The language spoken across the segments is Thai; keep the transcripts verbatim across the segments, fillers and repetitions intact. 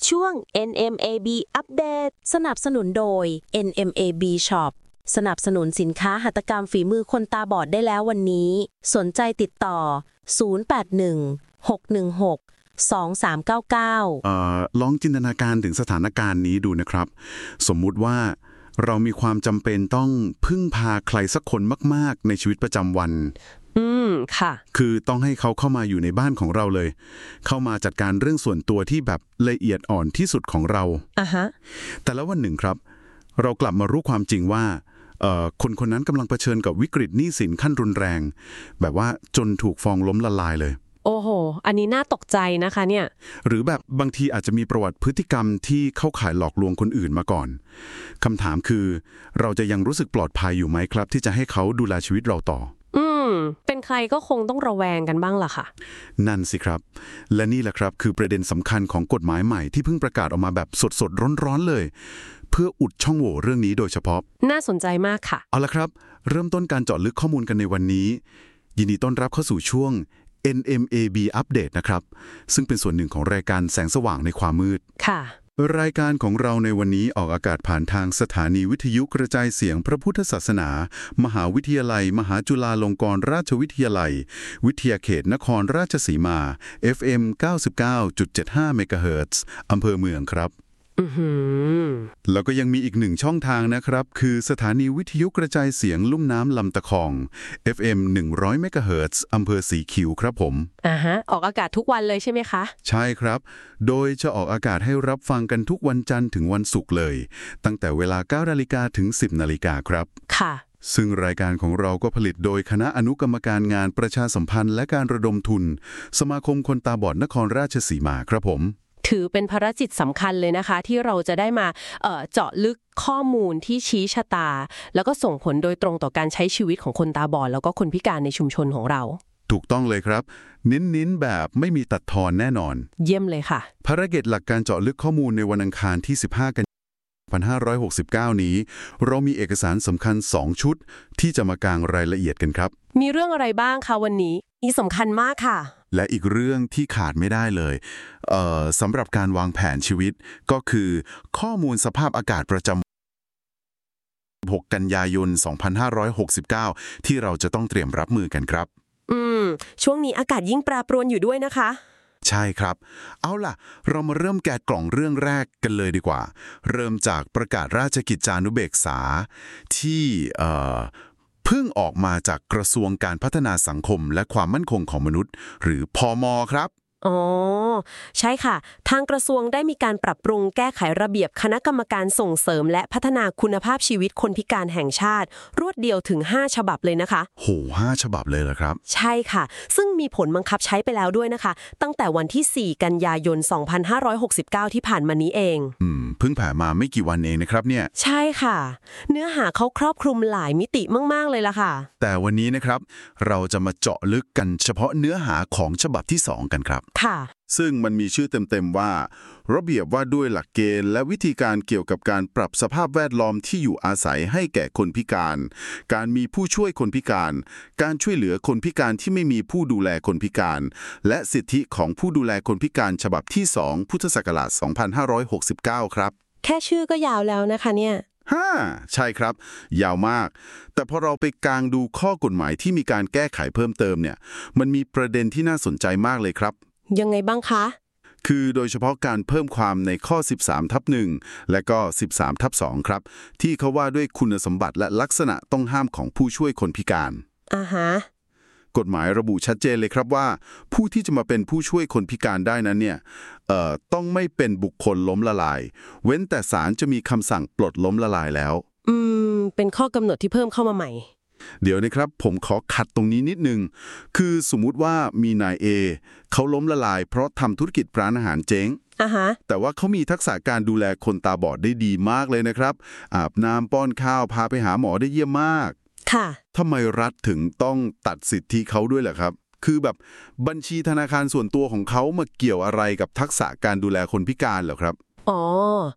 ช่วง เอ็น เอ็ม เอ บี อัปเดตสนับสนุนโดย เอ็น เอ็ม เอ บี Shop สนับสนุนสินค้าหัตถกรรมฝีมือคนตาบอดได้แล้ววันนี้สนใจติดต่อศูนย์ แปด หนึ่ง หก หนึ่ง หก สอง สาม เก้า เก้าเอ่อลองจินตนาการถึงสถานการณ์นี้ดูนะครับสมมุติว่าเรามีความจำเป็นต้องพึ่งพาใครสักคนมากๆในชีวิตประจำวันอืมค่ะคือต้องให้เขาเข้ามาอยู่ในบ้านของเราเลยเข้ามาจัดการเรื่องส่วนตัวที่แบบละเอียดอ่อนที่สุดของเราอ่ะฮะแต่แล้ววันหนึ่งครับเรากลับมารู้ความจริงว่าเอ่อคนคนนั้นกำลังเผชิญกับวิกฤตหนี้สินขั้นรุนแรงแบบว่าจนถูกฟ้องล้มละลายเลยโอ้โหอันนี้น่าตกใจนะคะเนี่ยหรือแบบบางทีอาจจะมีประวัติพฤติกรรมที่เข้าข่ายหลอกลวงคนอื่นมาก่อนคำถามคือเราจะยังรู้สึกปลอดภัยอยู่ไหมครับที่จะให้เขาดูแลชีวิตเราต่ออืมเป็นใครก็คงต้องระแวงกันบ้างล่ะค่ะนั่นสิครับและนี่แหละครับคือประเด็นสำคัญของกฎหมายใหม่ที่เพิ่งประกาศออกมาแบบสดๆร้อนๆเลยเพื่ออุดช่องโหว่เรื่องนี้โดยเฉพาะน่าสนใจมากค่ะเอาละครับเริ่มต้นการเจาะลึกข้อมูลกันในวันนี้ยินดีต้อนรับเข้าสู่ช่วง เอ็น เอ็ม เอ บี อัปเดตนะครับซึ่งเป็นส่วนหนึ่งของรายการแสงสว่างในความมืดค่ะรายการของเราในวันนี้ออกอากาศผ่านทางสถานีวิทยุกระจายเสียงพระพุทธศาสนามหาวิทยาลัยมหาจุฬาลงกรณราชวิทยาลัยวิทยาเขตนครราชสีมา เอฟ เอ็ม เก้าสิบเก้าจุดเจ็ดห้า เมกะเฮิรตซ์อำเภอเมืองครับอือหือแล้วก็ยังมีอีกหนึ่งช่องทางนะครับคือสถานีวิทยุกระจายเสียงลุ่มน้ำลำตะคอง เอฟ เอ็ม หนึ่งร้อย เมกะเฮิรตซ์อำเภอสีคิ้วครับผมอ่าฮะออกอากาศทุกวันเลยใช่ไหมคะใช่ครับโดยจะออกอากาศให้รับฟังกันทุกวันจันทร์ถึงวันศุกร์เลยตั้งแต่เวลา เก้านาฬิกาถึง สิบนาฬิกาครับค่ะซึ่งรายการของเราก็ผลิตโดยคณะอนุกรรมการงานประชาสัมพันธ์และการระดมทุนสมาคมคนตาบอดนครราชสีมาครับผมถือเป็นภารกิจสำคัญเลยนะคะที่เราจะได้มาเอ่อเจาะลึกข้อมูลที่ชี้ชะตาแล้วก็ส่งผลโดยตรงต่อการใช้ชีวิตของคนตาบอดแล้วก็คนพิการในชุมชนของเราถูกต้องเลยครับเน้นๆแบบไม่มีตัดทอนแน่นอนเยี่ยมเลยค่ะภารกิจหลักการเจาะลึกข้อมูลในวันอังคารที่สิบห้ากันยายนสองพันห้าร้อยหกสิบเก้านี้เรามีเอกสารสำคัญสองชุดที่จะมากางรายละเอียดกันครับมีเรื่องอะไรบ้างคะวันนี้นี่สำคัญมากค่ะและอีกเรื่องที่ขาดไม่ได้เลยเอ่อสำหรับการวางแผนชีวิตก็คือข้อมูลสภาพอากาศประจำหกกันยายนสองพันห้าร้อยหกสิบเก้าที่เราจะต้องเตรียมรับมือกันครับอืมช่วงนี้อากาศยิ่งแปรปรวนอยู่ด้วยนะคะใช่ครับเอาล่ะเรามาเริ่มแกะกล่องเรื่องแรกกันเลยดีกว่าเริ่มจากประกาศราชกิจจานุเบกษาที่เอ่อเพิ่งออกมาจากกระทรวงการพัฒนาสังคมและความมั่นคงของมนุษย์หรือพม.ครับอ๋อใช่ค่ะทางกระทรวงได้มีการปรับปรุงแก้ไขระเบียบคณะกรรมการส่งเสริมและพัฒนาคุณภาพชีวิตคนพิการแห่งชาติรวดเดียวถึงห้าฉบับเลยนะคะโหห้าฉบับเลยเหรอครับใช่ค่ะซึ่งมีผลบังคับใช้ไปแล้วด้วยนะคะตั้งแต่วันที่สี่กันยายนสองพันห้าร้อยหกสิบเก้าที่ผ่านมานี้เองอืมเพิ่งผ่านมาไม่กี่วันเองนะครับเนี่ยใช่ค่ะเนื้อหาเขาครอบคลุมหลายมิติมากๆเลยล่ะค่ะแต่วันนี้นะครับเราจะมาเจาะลึกกันเฉพาะเนื้อหาของฉบับที่สองกันครับค่ะซึ่งมันมีชื่อเต็มๆว่าระเบียบว่าด้วยหลักเกณฑ์และวิธีการเกี่ยวกับการปรับสภาพแวดล้อมที่อยู่อาศัยให้แก่คนพิการการมีผู้ช่วยคนพิการการช่วยเหลือคนพิการที่ไม่มีผู้ดูแลคนพิการและสิทธิของผู้ดูแลคนพิการฉบับที่สองพุทธศักราชสองพันห้าร้อยหกสิบเก้าครับแค่ชื่อก็ยาวแล้วนะคะเนี่ยฮ่าใช่ครับยาวมากแต่พอเราไปกางดูข้อกฎหมายที่มีการแก้ไขเพิ่มเติมเนี่ยมันมีประเด็นที่น่าสนใจมากเลยครับยังไงบ้างคะคือโดยเฉพาะการเพิ่มความในข้อ สิบสามทับหนึ่ง และก็ สิบสามทับสอง ครับที่เขาว่าด้วยคุณสมบัติและลักษณะต้องห้ามของผู้ช่วยคนพิการอ่าฮะกฎหมายระบุชัดเจนเลยครับว่าผู้ที่จะมาเป็นผู้ช่วยคนพิการได้นั้นเนี่ยเอ่อต้องไม่เป็นบุคคลล้มละลายเว้นแต่ศาลจะมีคำสั่งปลดล้มละลายแล้วอืมเป็นข้อกำหนดที่เพิ่มเข้ามาใหม่เดี๋ยวนะครับผมขอขัดตรงนี้นิดนึงคือสมมุติว่ามีนายเอเขาล้มละลายเพราะทำธุรกิจร้านอาหารเจ๊งอ่าฮะแต่ว่าเขามีทักษะการดูแลคนตาบอดได้ดีมากเลยนะครับอาบน้ำป้อนข้าวพาไปหาหมอได้เยี่ยมมากค่ะทำไมรัฐถึงต้องตัดสิทธิเขาด้วยล่ะครับคือแบบบัญชีธนาคารส่วนตัวของเขามาเกี่ยวอะไรกับทักษะการดูแลคนพิการเหรอครับอ๋อ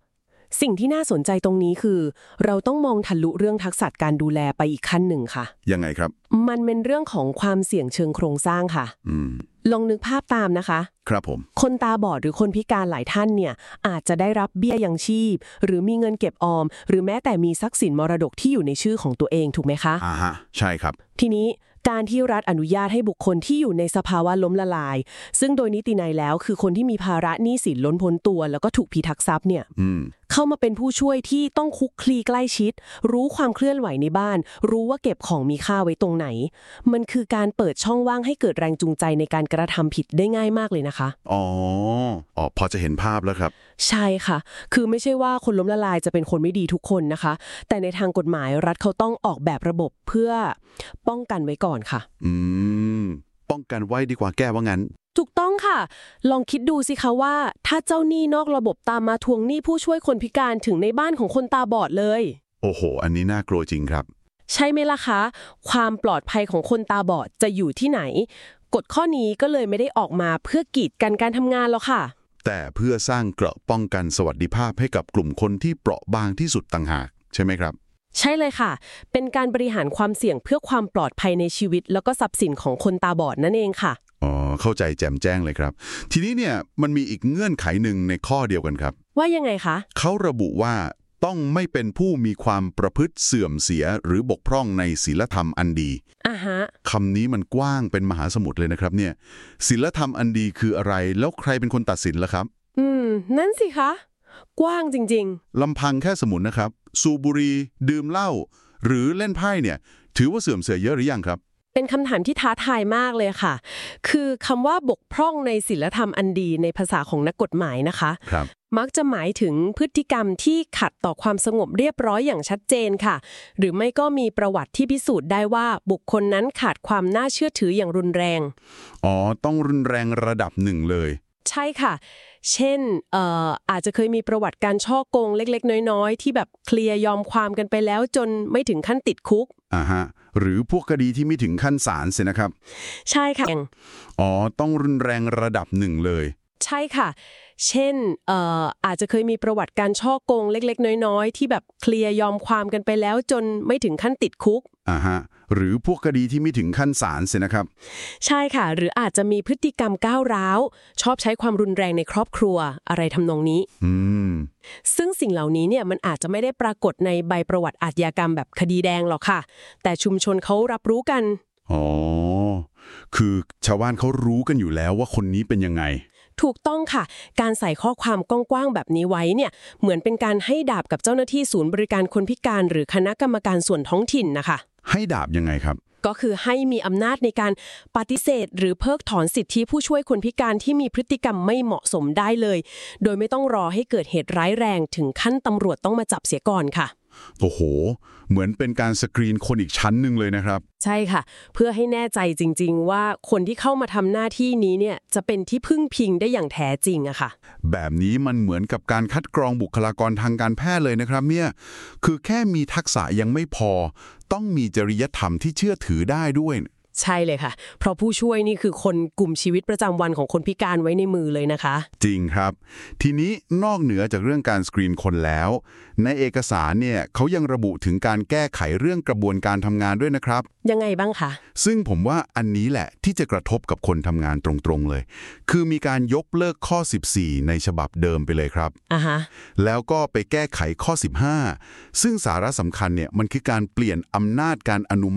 สิ่งที่น่าสนใจตรงนี้คือ เราต้องมองทะลุเรื่องทักษะการดูแลไปอีกขั้นหนึ่งค่ะยังไงครับมันเป็นเรื่องของความเสี่ยงเชิงโครงสร้างค่ะอืมลองนึกภาพตามนะคะครับผมคนตาบอดหรือคนพิการหลายท่านเนี่ยอาจจะได้รับเบี้ยยังชีพ หรือมีเงินเก็บออม หรือแม้แต่มีทรัพย์สินมรดกที่อยู่ในชื่อของตัวเองถูกไหมคะอ่าฮะ ใช่ครับทีนี้การที่รัฐอนุญาตให้บุคคลที่อยู่ในสภาวะล้มละลาย ซึ่งโดยนิตินัยแล้วคือคนที่มีภาระหนี้สินล้นพ้นตัวแล้วก็ถูกพิทักษ์ทรัพย์เนี่ยอืมเข้ามาเป็นผู้ช่วยที่ต้องคุกคลีใกล้ชิด รู้ความเคลื่อนไหวในบ้าน รู้ว่าเก็บของมีค่าไว้ตรงไหน มันคือการเปิดช่องว่างให้เกิดแรงจูงใจในการกระทำผิดได้ง่ายมากเลยนะคะอ๋อ อ๋อ พอจะเห็นภาพแล้วครับใช่ค่ะ คือไม่ใช่ว่าคนล้มละลายจะเป็นคนไม่ดีทุกคนนะคะ แต่ในทางกฎหมายรัฐเขาต้องออกแบบระบบเพื่อป้องกันไว้ก่อนค่ะอืม ป้องกันไว้ดีกว่าแก้ว่างั้นถูกต้องค่ะ ลองคิดดูสิคะว่า ถ้าเจ้าหนี้นอกระบบตามมาทวงหนี้ผู้ช่วยคนพิการถึงในบ้านของคนตาบอดเลยโอ้โห อันนี้น่ากลัวจริงครับใช่ไหมล่ะคะ ความปลอดภัยของคนตาบอดจะอยู่ที่ไหน กฎข้อนี้ก็เลยไม่ได้ออกมาเพื่อกีดกันการทำงานหรอกค่ะแต่เพื่อสร้างเกราะป้องกันสวัสดิภาพให้กับกลุ่มคนที่เปราะบางที่สุดต่างหากใช่ไหมครับใช่เลยค่ะ เป็นการบริหารความเสี่ยงเพื่อความปลอดภัยในชีวิต แล้วก็ทรัพย์สินของคนตาบอดนั่นเองค่ะอ๋อ เข้าใจแจ่มแจ้งเลยครับ ทีนี้เนี่ยมันมีอีกเงื่อนไขหนึ่งในข้อเดียวกันครับว่ายังไงคะเขาระบุว่าต้องไม่เป็นผู้มีความประพฤติเสื่อมเสียหรือบกพร่องในศีลธรรมอันดีอ่าฮะคำนี้มันกว้างเป็นมหาสมุทรเลยนะครับเนี่ยศีลธรรมอันดีคืออะไรแล้วใครเป็นคนตัดสินล่ะครับอืม นั่นสิคะ กว้างจริงๆลำพังแค่สมุนนะครับสูบบุหรี่ดื่มเหล้าหรือเล่นไพ่เนี่ยถือว่าเสื่อมเสียเยอะหรือยังครับเป็นคำถามที่ท้าทายมากเลยค่ะ คือคำว่าบกพร่องในศีลธรรมอันดีในภาษาของนักกฎหมายนะคะครับมักจะหมายถึงพฤติกรรมที่ขัดต่อความสงบเรียบร้อยอย่างชัดเจนค่ะ หรือไม่ก็มีประวัติที่พิสูจน์ได้ว่าบุคคลนั้นขาดความน่าเชื่อถืออย่างรุนแรงอ๋อต้องรุนแรงระดับหนึ่งเลยใช่ค่ะ เช่นเอ่ออาจจะเคยมีประวัติการช่อโกงเล็กๆน้อยๆที่แบบเคลียร์ยอมความกันไปแล้วจนไม่ถึงขั้นติดคุกอ่าฮะหรือพวกคดีที่ไม่ถึงขั้นศาลสินะครับใช่ค่ะอ๋อต้องรุนแรงระดับหนึ่งเลยใช่ค่ะ เช่นเอ่ออาจจะเคยมีประวัติการช่อโกงเล็กๆน้อยๆที่แบบเคลียร์ยอมความกันไปแล้วจนไม่ถึงขั้นติดคุกอ่าฮะหรือพวกคดีที่ไม่ถึงขั้นศาลสินะครับใช่ค่ะ หรืออาจจะมีพฤติกรรมก้าวร้าว ชอบใช้ความรุนแรงในครอบครัวอะไรทำนองนี้อืมซึ่งสิ่งเหล่านี้เนี่ยมันอาจจะไม่ได้ปรากฏในใบประวัติอาชญากรรมแบบคดีแดงหรอกค่ะ แต่ชุมชนเขารับรู้กันอ๋อคือชาวบ้านเขารู้กันอยู่แล้วว่าคนนี้เป็นยังไงถูกต้องค่ะ การใส่ข้อความกว้างๆแบบนี้ไว้เนี่ยเหมือนเป็นการให้ดาบกับเจ้าหน้าที่ศูนย์บริการคนพิการหรือคณะกรรมการส่วนท้องถิ่นนะคะให้ดาบยังไงครับก็คือให้มีอำนาจในการปฏิเสธ หรือเพิกถอนสิทธิผู้ช่วยคนพิการที่มีพฤติกรรมไม่เหมาะสมได้เลย โดยไม่ต้องรอให้เกิดเหตุร้ายแรงถึงขั้นตำรวจต้องมาจับเสียก่อนค่ะโอ้โห เหมือนเป็นการสกรีนคนอีกชั้นหนึ่งเลยนะครับใช่ค่ะ เพื่อให้แน่ใจจริงๆว่าคนที่เข้ามาทำหน้าที่นี้เนี่ยจะเป็นที่พึ่งพิงได้อย่างแท้จริงอะค่ะแบบนี้มันเหมือนกับการคัดกรองบุคลากรทางการแพทย์เลยนะครับเนี่ยคือแค่มีทักษะยังไม่พอ ต้องมีจริยธรรมที่เชื่อถือได้ด้วยใช่เลยค่ะ เพราะผู้ช่วยนี่คือคนกลุ่มชีวิตประจำวันของคนพิการไว้ในมือเลยนะคะจริงครับ ทีนี้นอกเหนือจากเรื่องการสกรีนคนแล้ว ในเอกสารเนี่ยเขายังระบุถึงการแก้ไขเรื่องกระบวนการทำงานด้วยนะครับยังไงบ้างคะซึ่งผมว่าอันนี้แหละที่จะกระทบกับคนทำงานตรงๆเลย คือมีการยกเลิกข้อสิบสี่ในฉบับเดิมไปเลยครับอ่าฮะแล้วก็ไปแก้ไขข้อสิบห้าซึ่งสาระสำคัญเนี่ยมันคือการเปลี่ยนอำนาจการอนุ